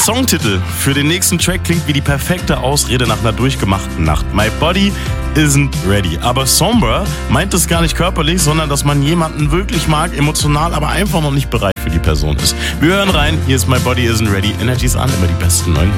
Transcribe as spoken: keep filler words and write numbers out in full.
Songtitel für den nächsten Track klingt wie die perfekte Ausrede nach einer durchgemachten Nacht. My body isn't ready. Aber Somber meint es gar nicht körperlich, sondern dass man jemanden wirklich mag, emotional, aber einfach noch nicht bereit für die Person ist. Wir hören rein, hier ist My Body Isn't Ready. Energies an, immer die besten neuen.